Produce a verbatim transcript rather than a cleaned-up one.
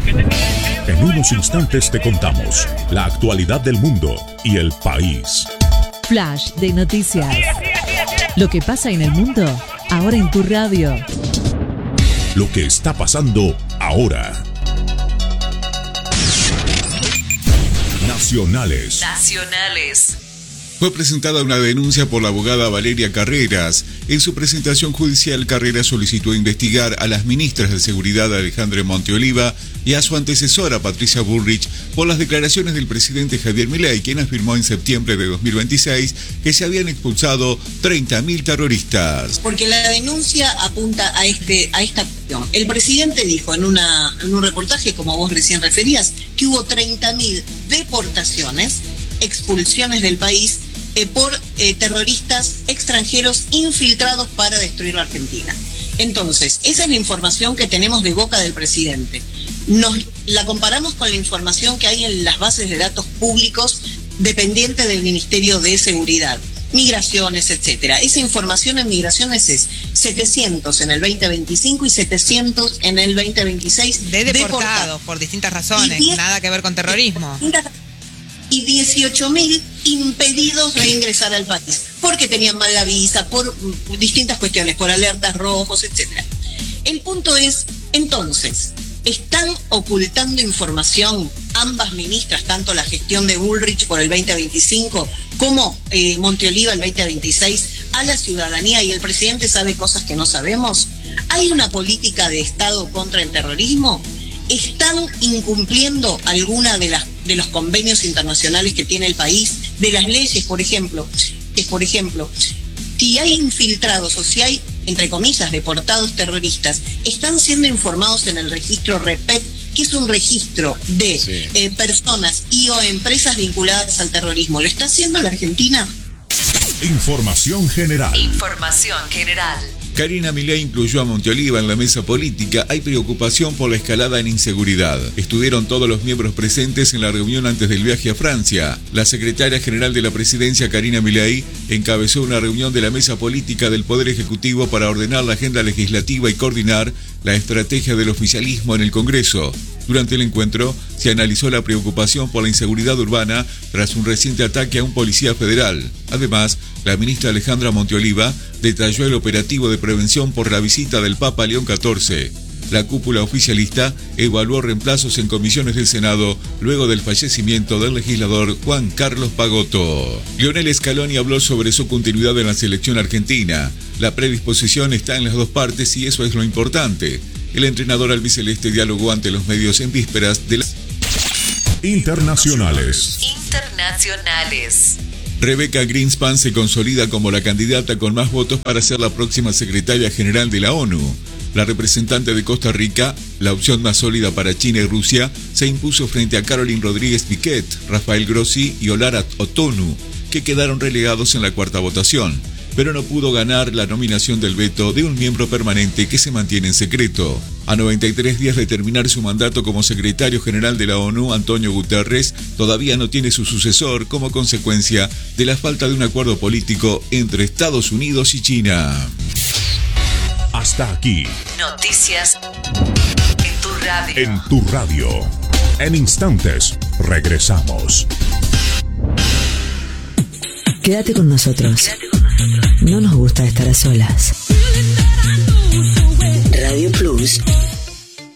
En unos instantes te contamos la actualidad del mundo y el país. Flash de noticias. Lo que pasa en el mundo, ahora en tu radio. Lo que está pasando ahora. Nacionales. Nacionales. Fue presentada una denuncia por la abogada Valeria Carreras. En su presentación judicial, Carreras solicitó investigar a las ministras de Seguridad Alejandra Monteoliva y a su antecesora Patricia Bullrich por las declaraciones del presidente Javier Milei, quien afirmó en septiembre de dos mil veintiséis que se habían expulsado treinta mil terroristas. Porque la denuncia apunta a, este, a esta cuestión. El presidente dijo en, una, en un reportaje, como vos recién referías, que hubo treinta mil deportaciones, expulsiones del país, Eh, por eh, terroristas extranjeros infiltrados para destruir la Argentina. Entonces, esa es la información que tenemos de boca del presidente. Nos la comparamos con la información que hay en las bases de datos públicos dependientes del Ministerio de Seguridad, migraciones, etcétera. Esa información en migraciones es setecientos en el veinte veinticinco y setecientos en el veinte veintiséis de deportados, deportados por distintas razones, diez, nada que ver con terrorismo. Y dieciocho mil impedidos de ingresar al país, porque tenían mala visa, por distintas cuestiones, por alertas rojos, etcétera. El punto es, entonces, ¿están ocultando información ambas ministras, tanto la gestión de Bullrich por el veinte veinticinco como eh, Monteoliva el veinte veintiséis a la ciudadanía, y el presidente sabe cosas que no sabemos? ¿Hay una política de Estado contra el terrorismo? ¿Están incumpliendo alguna de las de los convenios internacionales que tiene el país, de las leyes, por ejemplo? Que, por ejemplo, si hay infiltrados o si hay, entre comillas, deportados terroristas, están siendo informados en el registro REPET, que es un registro de sí. eh, personas y o empresas vinculadas al terrorismo. ¿Lo está haciendo la Argentina? Información general. Información general. Karina Milei incluyó a Monteoliva en la mesa política. Hay preocupación por la escalada en inseguridad. Estuvieron todos los miembros presentes en la reunión antes del viaje a Francia. La secretaria general de la presidencia, Karina Milei, encabezó una reunión de la mesa política del Poder Ejecutivo para ordenar la agenda legislativa y coordinar la estrategia del oficialismo en el Congreso. Durante el encuentro, se analizó la preocupación por la inseguridad urbana tras un reciente ataque a un policía federal. Además, la ministra Alejandra Monteoliva detalló el operativo de prevención por la visita del Papa León catorce. La cúpula oficialista evaluó reemplazos en comisiones del Senado luego del fallecimiento del legislador Juan Carlos Pagotto. Lionel Scaloni habló sobre su continuidad en la selección argentina. La predisposición está en las dos partes y eso es lo importante. El entrenador albiceleste dialogó ante los medios en vísperas de las internacionales. Internacionales. Rebecca Greenspan se consolida como la candidata con más votos para ser la próxima secretaria general de la ONU. La representante de Costa Rica, la opción más sólida para China y Rusia, se impuso frente a Caroline Rodríguez Piquet, Rafael Grossi y Olara Otonu, que quedaron relegados en la cuarta votación, pero no pudo ganar la nominación del veto de un miembro permanente que se mantiene en secreto. A noventa y tres días de terminar su mandato como secretario general de la ONU, Antonio Guterres todavía no tiene su sucesor como consecuencia de la falta de un acuerdo político entre Estados Unidos y China. Hasta aquí. Noticias en tu radio. En tu radio. En instantes, regresamos. Quédate con nosotros. Quédate con nosotros. No nos gusta estar a solas. Radio Plus